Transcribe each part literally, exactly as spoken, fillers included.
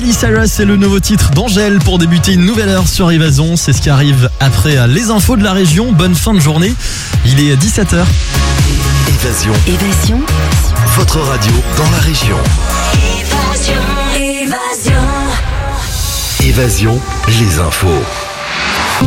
Miley Cyrus, c'est le nouveau titre d'Angèle pour débuter une nouvelle heure sur Évasion. C'est ce qui arrive après les infos de la région. Bonne fin de journée. Il est dix-sept heures. Évasion. Évasion. Votre radio dans la région. Évasion. Évasion. Évasion, les infos.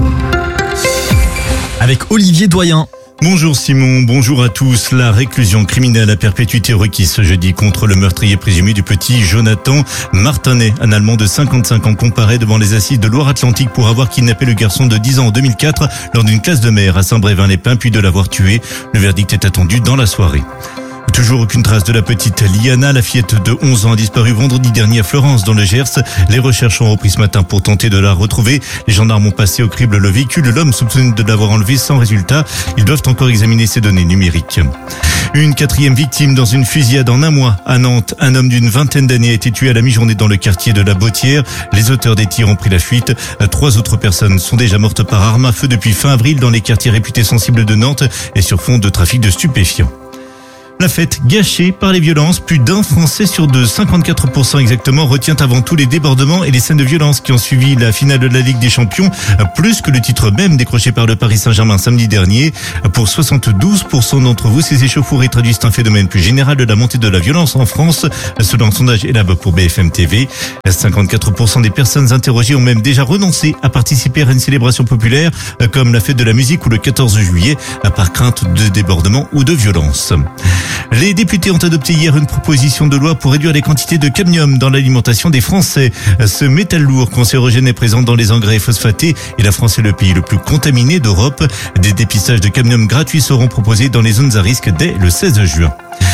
Avec Olivier Doyen. Bonjour Simon, bonjour à tous. La réclusion criminelle à perpétuité requise ce jeudi contre le meurtrier présumé du petit Jonathan Martinet. Un Allemand de cinquante-cinq ans comparé devant les assises de Loire-Atlantique pour avoir kidnappé le garçon de dix ans en deux mille quatre lors d'une classe de mer à Saint-Brévin-les-Pins puis de l'avoir tué. Le verdict est attendu dans la soirée. Toujours aucune trace de la petite Liana, la fillette de onze ans a disparu vendredi dernier à Florence dans le Gers. Les recherches ont repris ce matin pour tenter de la retrouver. Les gendarmes ont passé au crible le véhicule de l'homme soupçonné de l'avoir enlevé sans résultat. Ils doivent encore examiner ses données numériques. Une quatrième victime dans une fusillade en un mois à Nantes. Un homme d'une vingtaine d'années a été tué à la mi-journée dans le quartier de la Bottière. Les auteurs des tirs ont pris la fuite. Trois autres personnes sont déjà mortes par arme à feu depuis fin avril dans les quartiers réputés sensibles de Nantes et sur fond de trafic de stupéfiants. La fête gâchée par les violences, plus d'un Français sur deux, cinquante-quatre pour cent exactement, retient avant tout les débordements et les scènes de violence qui ont suivi la finale de la Ligue des Champions, plus que le titre même décroché par le Paris Saint-Germain samedi dernier. Pour soixante-douze pour cent d'entre vous, ces échauffourées traduisent un phénomène plus général de la montée de la violence en France, selon un sondage Elab pour B F M T V. cinquante-quatre pour cent des personnes interrogées ont même déjà renoncé à participer à une célébration populaire, comme la fête de la musique ou le quatorze juillet, par crainte de débordement ou de violence. Les députés ont adopté hier une proposition de loi pour réduire les quantités de cadmium dans l'alimentation des Français. Ce métal lourd cancérogène est présent dans les engrais phosphatés et la France est le pays le plus contaminé d'Europe. Des dépistages de cadmium gratuits seront proposés dans les zones à risque dès le seize juin.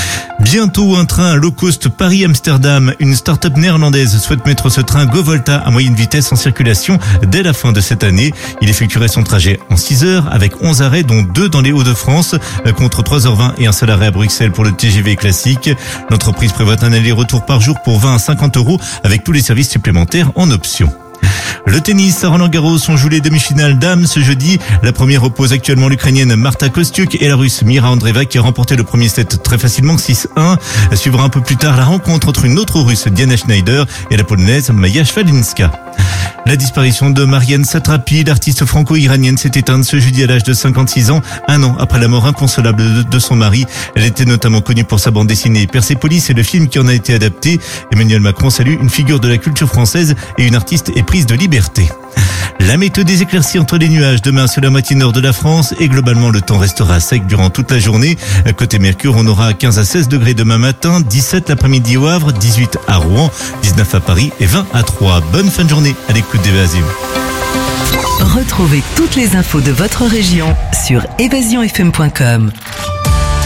Bientôt un train low cost Paris-Amsterdam. Une start-up néerlandaise souhaite mettre ce train GoVolta à moyenne vitesse en circulation dès la fin de cette année. Il effectuerait son trajet en six heures avec onze arrêts dont deux dans les Hauts-de-France contre trois heures vingt et un seul arrêt à Bruxelles pour le T G V classique. L'entreprise prévoit un aller-retour par jour pour vingt à cinquante euros avec tous les services supplémentaires en option. Le tennis à Roland-Garros, on joue les demi-finales dames ce jeudi. La première oppose actuellement l'Ukrainienne Marta Kostyuk et la Russe Mira Andreeva qui a remporté le premier set très facilement six un. Suivra un peu plus tard la rencontre entre une autre Russe Diana Schneider et la Polonaise Maja Szwalinska. La disparition de Marianne Satrapi, l'artiste franco-iranienne, s'est éteinte ce jeudi à l'âge de cinquante-six ans, un an après la mort inconsolable de, de son mari. Elle était notamment connue pour sa bande dessinée Persépolis et le film qui en a été adapté. Emmanuel Macron salue une figure de la culture française et une artiste éprise de liberté. La météo des éclaircies entre les nuages demain sur la moitié nord de la France et globalement le temps restera sec durant toute la journée. Côté Mercure, on aura quinze à seize degrés demain matin, dix-sept l'après-midi au Havre, dix-huit à Rouen, dix-neuf à Paris et vingt à Troyes. Bonne fin de journée à l'écoute d'Évasion. Retrouvez toutes les infos de votre région sur évasion f m point com.